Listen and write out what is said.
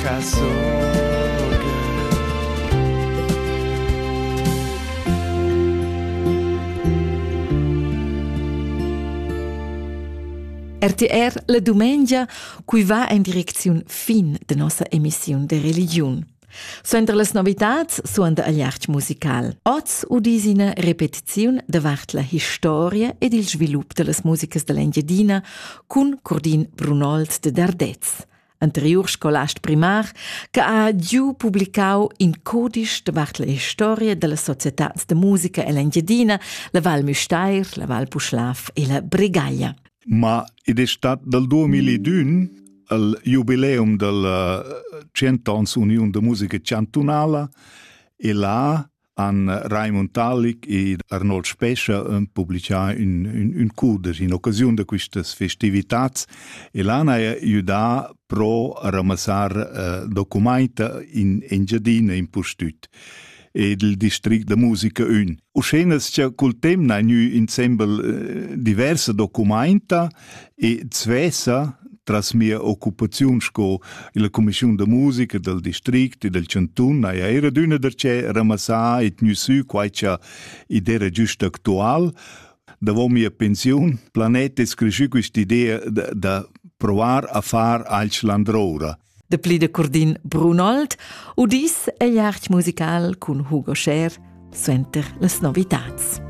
RTR la domenica cui va in direzione fin de nostra emissione de religion. Suenter las novitats suonda agli art musical. Oz udisina repetizione davart la historia ed il svilup de las musicas de l'Engiadina cun Cordin Brunold de Dardez, anterior scolast primar che ha giù publicau in codice davart la historia de las societats de musica e l'Engiadina, la Val Müstair, la Val Puschlaf e la Bregaglia. Ma ed è stato dal 2001 il jubileum della 100 ans Unione de Musica Cantunala e là han Raimund Talik e Arnold Spescia pubblicato un cuder in occasione di queste festività e là hanno aiutato pro a ramassare documenti in Engiadina in Postut e del distretto de musica 1. Uscenas che col tempo hanno insieme diverse documenti e svessa tras mia occupazione con la commissione de musica del distretto e del cantun era d'una derce ramassà e tenu su qualche idea giusta attuale. Dopo mia pensione, Planete scrisse questa idea da provare a fare alc landrora. De pli de Cordin Brunold, udis e l'art musical cun Hugo Scher, suenter las novitats.